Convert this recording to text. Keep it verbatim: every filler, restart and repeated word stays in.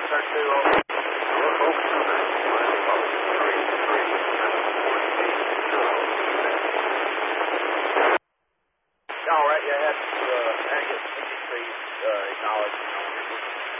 turn two over. All right, yeah, that's, uh, I guess, please, uh, acknowledge